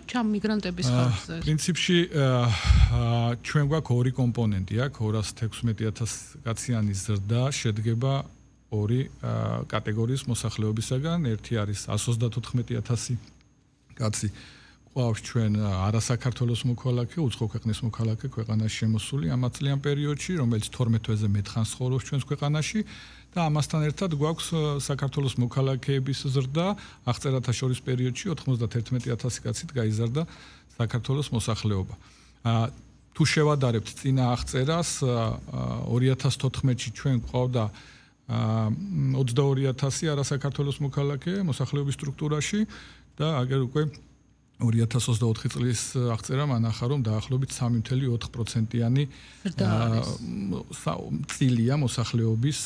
მიგრანტების ხარჯზე? პრინციპში ჩვენ გვაქვს ორი კომპონენტი აქვს 216,000 კაციანი ზრდა შედგება ორი კატეგორიის მოსახლეობისაგან ერთი არის 134,000 კაცი ყავს ჩვენ არასაქართლოს მოქალაქე უცხო ქვეყნის მოქალაქე ქვეყანაში შემოსული ამ წლიან პერიოდში რომელიც 12 თვეზე მეტხანს ცხოვრობს ჩვენს ქვეყანაში და ამასთან ერთად გვაქვს საქართველოს მოქალაქეების ზრდა აღწერათა შორის პერიოდში 91,000 კაცით გაიზარდა საქართველოს მოსახლეობა. თუ შევადარებთ წინა აღწერას 2014-ში ჩვენ გვყავდა 22,000 არასაქართლოს მოქალაქე მოსახლეობის სტრუქტურაში და აგერ უკვე 2024 წლის აღწერა მანახა რომ დაახლოებით 3.4%-იანი წილია მოსახლეობის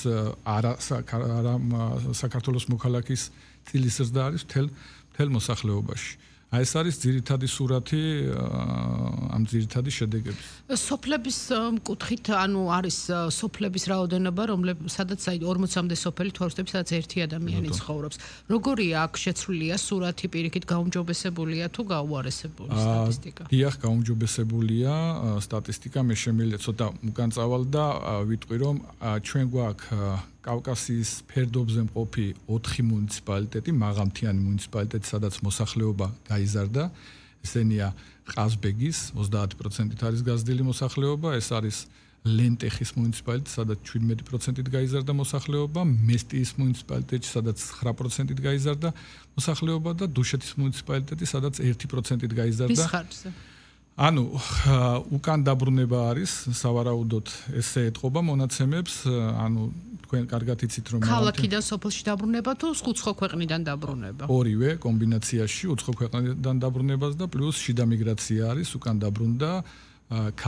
საქართველოს მოქალაქის წილის ზრდა არის მთელ მოსახლეობაში. აი ეს არის ძირითადი სურათი ამ ძირითადი შედეგების. სოფლების მკუთხით ანუ არის სოფლების რაოდენობა სადაც 40-მდე სოფელი თორსტები სადაც ერთი ადამიანი ცხოვრობს. როგორია აქ შეცვლილია სურათი პირიქით გაუმჯობესებულია თუ გაუარესებული სტატისტიკა? დიახ, გაუმჯობესებულია სტატისტიკა მე შემიძლია ცოტა უკან წავალ და ვიტყვი რომ ჩვენ გვაქვს კავკასიის ფერდობზე მყოფი 4 მუნიციპალიტეტი, მაღალმთიანი მუნიციპალიტეტი, სადაც მოსახლეობა გაიზარდა. ესენია ყაზბეგის 30%-ით არის გაზრდილი მოსახლეობა, ეს არის ლენტეხის მუნიციპალიტეტი, სადაც 17%-ით გაიზარდა მოსახლეობა, მესტიის მუნიციპალიტეტი, სადაც 9%-ით გაიზარდა მოსახლეობა და დუშეთის მუნიციპალიტეტი, სადაც 1%-ით გაიზარდა. ვის ხარჯზე? ანუ უკან დაბრუნება არის, სავარაუდოდ ესე ეთყობა მონაცემებს, ანუ თქვენ კარგად იცით რომ ქალაქიდან სოფელში დაბრუნება თუ უცხო ქვეყნიდან დაბრუნება? ორივე კომბინაციაში უცხო ქვეყნიდან დაბრუნებას და პლუს შიდა მიგრაცია არის უკან დაბრუნდა